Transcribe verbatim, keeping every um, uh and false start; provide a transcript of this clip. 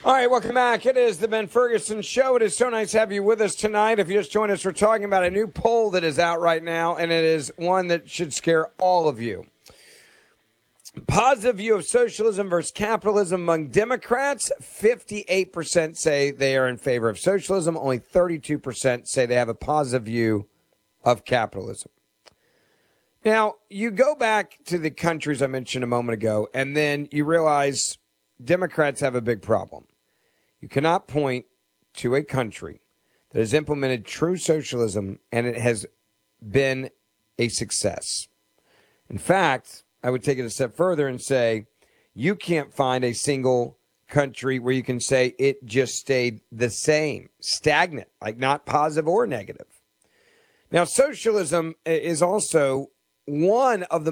All right, welcome back. It is the Ben Ferguson Show. It is so nice to have you with us tonight. If you just joined us, we're talking about a new poll that is out right now, and it is one that should scare all of you. Positive view of socialism versus capitalism among Democrats. fifty-eight percent say they are in favor of socialism. Only thirty-two percent say they have a positive view of capitalism. Now, you go back to the countries I mentioned a moment ago, and then you realize Democrats have a big problem. You cannot point to a country that has implemented true socialism and it has been a success. In fact, I would take it a step further and say you can't find a single country where you can say it just stayed the same, stagnant, like not positive or negative. Now, socialism is also one of the